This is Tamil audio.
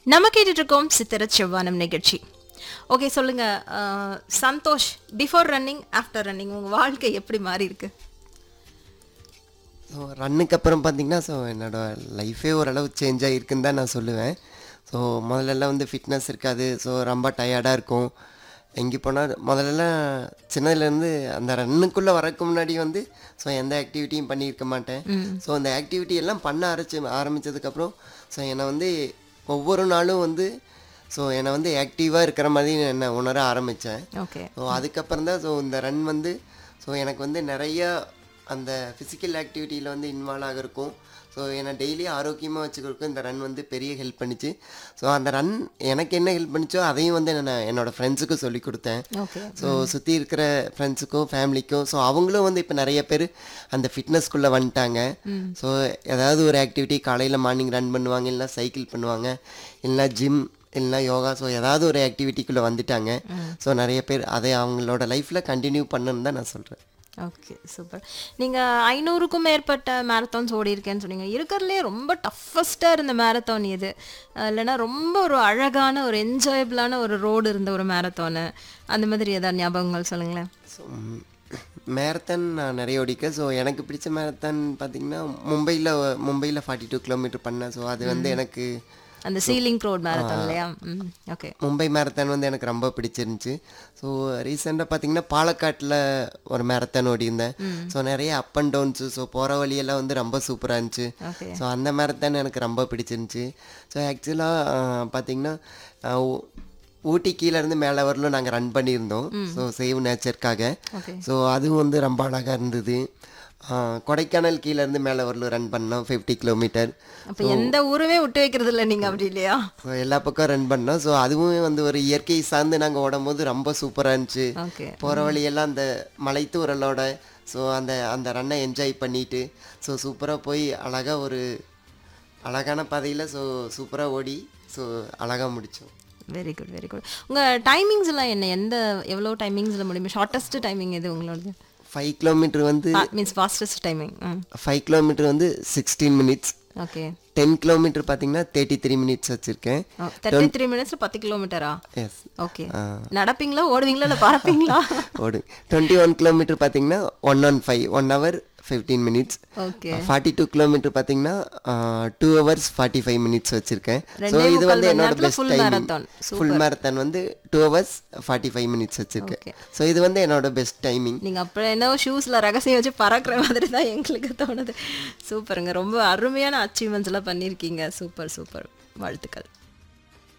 நம்ம கேட்டுட்டு இருக்கோம் சித்திர செவ்வானம் நிகழ்ச்சி. ஓகே, சொல்லுங்க Santhosh, before running after running உங்க வாழ்க்கை எப்படி மாறி இருக்கு? ஸோ ரன்னுக்கு அப்புறம் பார்த்தீங்கன்னா என்னோட லைஃபே ஓரளவு சேஞ்ச் ஆகிருக்குன்னு தான் நான் சொல்லுவேன். ஸோ முதல்லலாம் ஃபிட்னஸ் இருக்காது. ஸோ ரொம்ப டயர்டாக இருக்கும். எங்கே போனால் முதல்லலாம் சின்னதுலேருந்து அந்த ரன்னுக்குள்ளே வரக்கு முன்னாடி ஸோ எந்த ஆக்டிவிட்டியும் பண்ணியிருக்க மாட்டேன். ஸோ அந்த ஆக்டிவிட்டி எல்லாம் பண்ண ஆரம்பித்ததுக்கப்புறம் ஸோ என்னை ஒவ்வொரு நாளும் ஸோ என்னை ஆக்டிவாக இருக்கிற மாதிரி என்னை உணர ஆரம்பித்தேன். ஓகே. ஸோ அதுக்கப்புறம் தான் ஸோ இந்த ரன் ஸோ எனக்கு நிறையா அந்த ஃபிசிக்கல் ஆக்டிவிட்டியில் இன்வால்வ் ஆகிருக்கும். ஸோ என்னை டெய்லி ஆரோக்கியமாக வச்சுக்கிறதுக்கும் இந்த ரன் பெரிய ஹெல்ப் பண்ணிச்சு. ஸோ அந்த ரன் எனக்கு என்ன ஹெல்ப் பண்ணிச்சோ அதையும் நான் என்னோடய ஃப்ரெண்ட்ஸுக்கும் சொல்லி கொடுத்தேன். ஸோ சுற்றி இருக்கிற ஃப்ரெண்ட்ஸுக்கும் ஃபேமிலிக்கும். ஸோ அவங்களும் இப்போ நிறைய பேர் அந்த ஃபிட்னஸ்குள்ளே வந்துட்டாங்க. ஸோ ஏதாவது ஒரு ஆக்டிவிட்டி காலையில் மார்னிங் ரன் பண்ணுவாங்க, இல்லைனா சைக்கிள் பண்ணுவாங்க, இல்லைனா ஜிம், இல்லைனா யோகா. ஸோ ஏதாவது ஒரு ஆக்டிவிட்டிக்குள்ளே வந்துட்டாங்க. ஸோ நிறைய பேர் அதை அவங்களோட லைஃப்பில் கண்டினியூ பண்ணணுன்னு தான் நான் சொல்கிறேன். Okay, super. நீங்கள் 500க்கும் மேற்பட்ட மேரத்தான்ஸ் ஓடி இருக்கேன்னு சொன்னீங்க. இருக்கிறதுலே ரொம்ப டஃபஸ்ட்டாக இருந்த மேரத்தான் எது? இல்லைனா ரொம்ப ஒரு அழகான ஒரு என்ஜாயபிளான ஒரு ரோடு இருந்த ஒரு மேரத்தானு, அந்த மாதிரி ஏதாவது ஞாபகங்கள் சொல்லுங்களேன். ஸோ மேரத்தான் நான் நிறைய ஓடிக்கேன். ஸோ எனக்கு பிடிச்ச மேரத்தான் பார்த்திங்கன்னா மும்பையில் 42 கிலோமீட்டர் பண்ணேன். ஸோ அது எனக்கு அந்த சீலிங் ரோட் மேரத்தான் இல்லையா? ஓகே. மும்பை மேரத்தான் எனக்கு ரொம்ப பிடிச்சிருந்துச்சு. ஸோ ரீசெண்டாக பார்த்தீங்கன்னா பாலக்காட்டில் ஒரு மேரத்தான் ஓடியிருந்தேன். ஸோ நிறைய அப் அண்ட் டவுன்ஸு. ஸோ போகிற வழியெல்லாம் ரொம்ப சூப்பராக இருந்துச்சு. ஸோ அந்த மேரத்தான் எனக்கு ரொம்ப பிடிச்சிருந்துச்சு. ஸோ ஆக்சுவலாக பார்த்தீங்கன்னா ஊட்டி கீழேருந்து மேலே வரலும் நாங்கள் ரன் பண்ணியிருந்தோம். So save நேச்சருக்காக. ஸோ அதுவும் ரொம்ப அழகாக இருந்தது. கொடைக்கானல் கீழேருந்து மேலே வரலும் ரன் பண்ணோம் 50 கிலோமீட்டர். அப்போ எந்த ஊருமே விட்டு வைக்கிறது இல்லை நீங்கள், அப்படி இல்லையா? ஸோ எல்லா பக்கம் ரன் பண்ணோம். ஸோ அதுவும் ஒரு இயற்கை சார்ந்து நாங்கள் ஓடும்போது ரொம்ப சூப்பராக இருந்துச்சு. போகிற வழியெல்லாம் அந்த மலைத்தூரலோட ஸோ அந்த அந்த ரன்னை என்ஜாய் பண்ணிவிட்டு ஸோ சூப்பராக போய் அழகாக ஒரு அழகான பாதையில் ஸோ சூப்பராக ஓடி ஸோ அழகாக முடித்தோம். Very good, very good. உங்கள் டைமிங்ஸ் எல்லாம் என்ன? எவ்வளோ டைமிங்ஸில் முடியும்? ஷார்ட்டஸ்ட் டைமிங் எது உங்களோடது? 5 kilometre means fastest timing. 5 kilometre 16 minutes. Okay. 10 kilometre பார்த்தீங்கன்னா 33 மினிட்ஸ் வச்சுருக்கேன். 33 மினிட்ஸ் 10 கிலோமீட்டரா? எஸ். ஓகே. நடப்பீங்களா, ஓடுவீங்களா, இல்லை பறப்பீங்களா? ஓடு. 21 கிலோமீட்டர் பார்த்தீங்கன்னா 1:05 1 hour 15 மினிட்ஸ். ஓகே. 42 கிலோமீட்டர் பார்த்தீங்கன்னா 2 hours 45 மினிட்ஸ் வச்சுருக்கேன். ஸோ இது என்னோட best timing. Full marathon 2 hours 45 minutes வச்சுருக்கேன். ஸோ இது என்னோட பெஸ்ட் டைமிங். நீங்கள் அப்புறம் என்ன ஷூஸில் ரகசியம் வச்சு பறக்கிற மாதிரி தான் எங்களுக்கு தோணுது. சூப்பருங்க, ரொம்ப அருமையான அச்சீவ்மெண்ட்ஸ் எல்லாம் பண்ணியிருக்கீங்க. சூப்பர் சூப்பர், வாழ்த்துக்கள்.